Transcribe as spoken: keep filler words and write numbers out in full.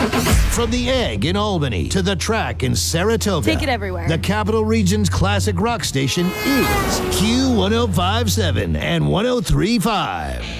From the Egg in Albany to the Track in Saratoga. Take it everywhere. The Capital Region's classic rock station is Q one oh five point seven and one oh three point five.